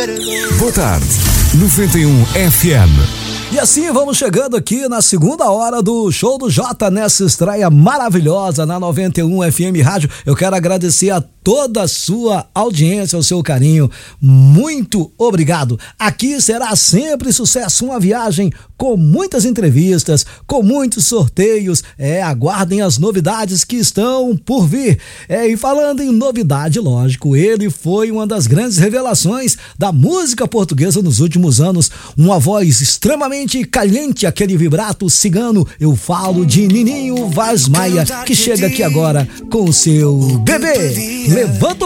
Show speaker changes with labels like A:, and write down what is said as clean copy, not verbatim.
A: Boa tarde, 91 FM.
B: E assim vamos chegando aqui na segunda hora do Show do Jota, nessa estreia maravilhosa na 91 FM Rádio. Eu quero agradecer a toda a sua audiência, o seu carinho. Muito obrigado. Aqui será sempre sucesso, uma viagem com muitas entrevistas, com muitos sorteios. Aguardem as novidades que estão por vir. E falando em novidade, lógico, ele foi uma das grandes revelações da música portuguesa nos últimos anos. Uma voz extremamente caliente, aquele vibrato cigano. Eu falo de Nininho Vaz Maia, que chega aqui agora com o seu bebê. Levanta